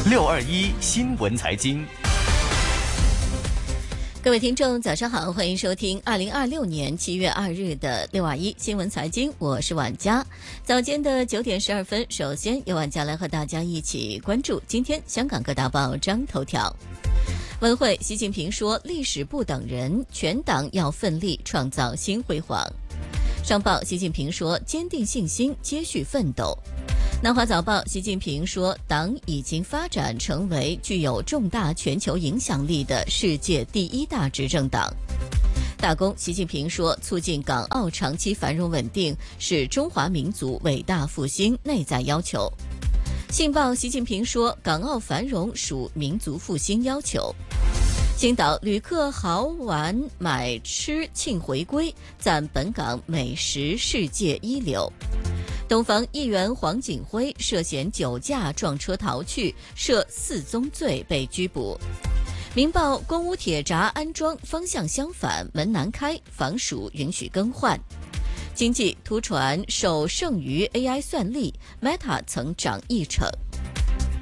621新闻财经。 各位听众早上好，欢迎收听2026年7月2日的621新闻财经，我是婉佳。早间的9点12分，首先由婉佳来和大家一起关注今天香港各大报章头条。文汇，习近平说历史不等人，全党要奋力创造新辉煌。商报，习近平说坚定信心，接续奋斗。南华早报，习近平说党已经发展成为具有重大全球影响力的世界第1大执政党。大公，习近平说促进港澳长期繁荣稳定是中华民族伟大复兴内在要求。信报，习近平说港澳繁荣属民族复兴要求。青岛，旅客豪玩买吃庆回归，赞本港美食世界一流。东方，议员黄锦辉涉嫌酒驾撞车逃去，涉4宗罪被拘捕。明报，公屋铁闸安装方向相反，门难开，房署允许更换。经济，图传受剩余 AI 算力 ，Meta 曾涨1成。